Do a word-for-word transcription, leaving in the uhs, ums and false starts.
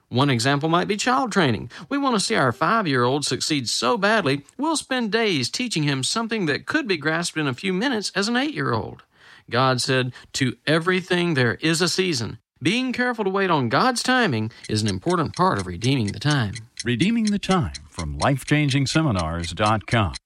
One example might be child training. We want to see our five-year-old succeed so badly, we'll spend days teaching him something that could be grasped in a few minutes as an eight-year-old. God said, "To everything there is a season." Being careful to wait on God's timing is an important part of redeeming the time. Redeeming the Time from life changing seminars dot com.